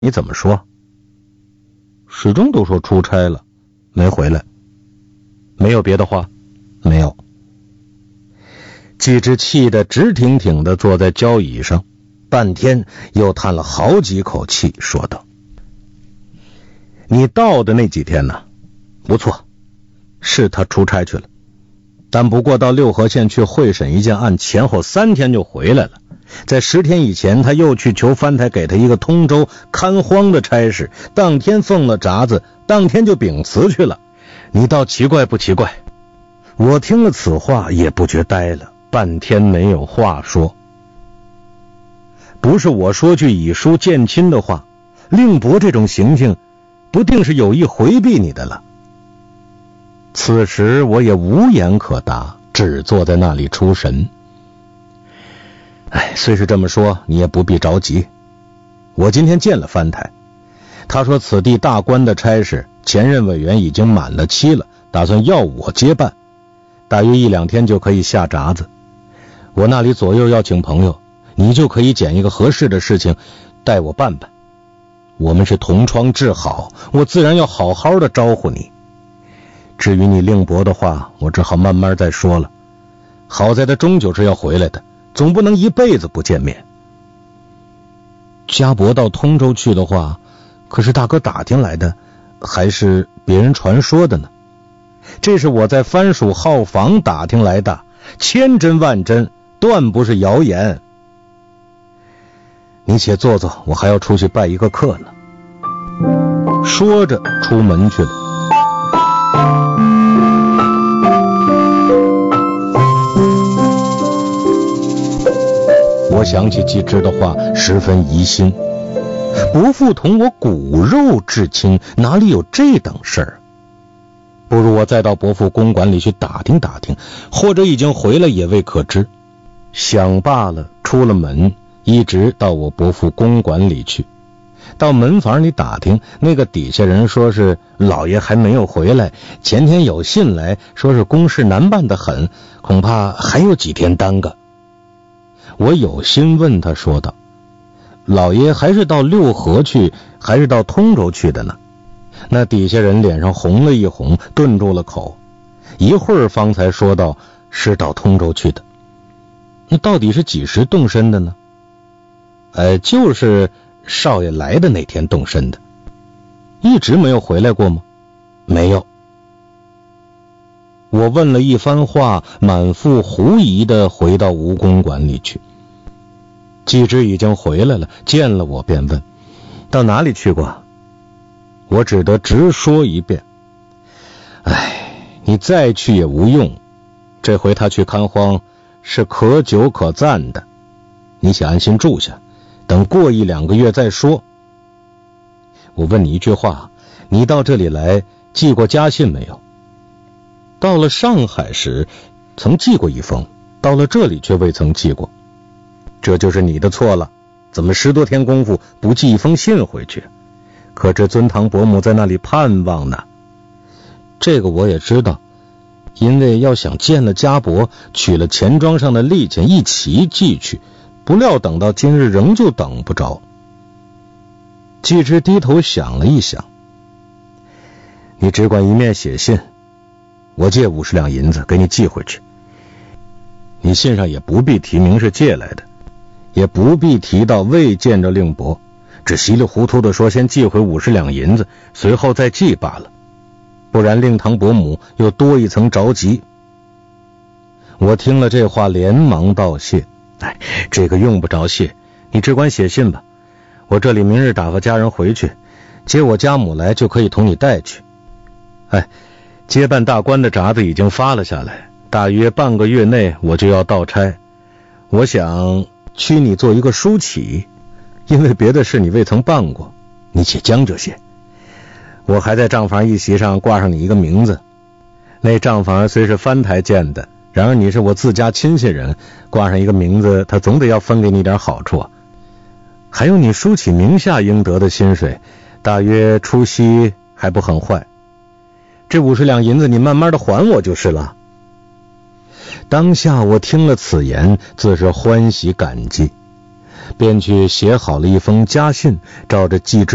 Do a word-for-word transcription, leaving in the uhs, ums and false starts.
你怎么说？始终都说出差了，没回来。没有别的话？没有。季之气得直挺挺地坐在交椅上，半天又叹了好几口气，说道：你到的那几天呢？不错，是他出差去了，但不过到六合县去会审一件案，前后三天就回来了。在十天以前，他又去求藩台给他一个通州看荒的差事，当天奉了札子，当天就秉辞去了。你倒奇怪不奇怪？我听了此话也不觉呆了，半天没有话说。不是我说句以书见亲的话，令伯这种行径不定是有意回避你的了。此时我也无言可答，只坐在那里出神。哎，虽是这么说，你也不必着急。我今天见了藩台，他说此地大官的差事，前任委员已经满了期了，打算要我接办，大约一两天就可以下闸子。我那里左右要请朋友，你就可以拣一个合适的事情带我办办。我们是同窗至好，我自然要好好的招呼你。至于你令伯的话，我只好慢慢再说了。好在他终究是要回来的，总不能一辈子不见面。家伯到通州去的话，可是大哥打听来的，还是别人传说的呢？这是我在藩署号房打听来的，千真万真，断不是谣言。你且坐坐，我还要出去拜一个客呢。说着出门去了。我想起季之的话，十分疑心。伯父同我骨肉至亲，哪里有这等事儿？不如我再到伯父公馆里去打听打听，或者已经回来也未可知。想罢了，出了门，一直到我伯父公馆里去。到门房里打听，那个底下人说是老爷还没有回来，前天有信来，说是公事难办得很，恐怕还有几天耽搁。我有心问他，说道：老爷还是到六合去，还是到通州去的呢？那底下人脸上红了一红，顿住了口，一会儿方才说道：是到通州去的。那到底是几时动身的呢？呃，就是少爷来的那天动身的。一直没有回来过吗？没有。我问了一番话，满腹狐疑地回到吴公馆里去。季之已经回来了，见了我便问：到哪里去过？我只得直说一遍。哎，你再去也无用，这回他去看荒是可久可赞的，你且安心住下，等过一两个月再说。我问你一句话，你到这里来寄过家信没有？到了上海时曾寄过一封，到了这里却未曾寄过。这就是你的错了，怎么十多天功夫不寄一封信回去？可知尊堂伯母在那里盼望呢。这个我也知道，因为要想见了家伯，取了钱庄上的利钱一起寄去，不料等到今日仍旧等不着。季之低头想了一想：你只管一面写信，我借五十两银子给你寄回去。你信上也不必提明是借来的，也不必提到未见着令伯，只稀里糊涂的说先寄回五十两银子，随后再寄罢了，不然令堂伯母又多一层着急。我听了这话连忙道谢：哎，这个用不着谢，你只管写信吧，我这里明日打发家人回去，接我家母来就可以同你带去。哎，接办大官的札子已经发了下来，大约半个月内我就要到差。我想屈你做一个书起，因为别的事你未曾办过，你且将这些。我还在账房一席上挂上你一个名字，那账房虽是藩台建的，然而你是我自家亲戚人，挂上一个名字，他总得要分给你点好处啊。还有你书起名下应得的薪水，大约出息还不很坏。这五十两银子你慢慢的还我就是了。当下我听了此言，自是欢喜感激，便去写好了一封家信，照着季之